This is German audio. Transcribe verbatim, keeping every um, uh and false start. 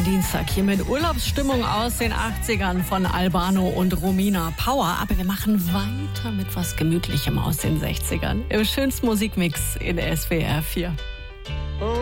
Dienstag hier mit Urlaubsstimmung aus den achtzigern von Albano und Romina Power. Aber wir machen weiter mit was Gemütlichem aus den sechzigern. Im schönsten Musikmix in S W R vier.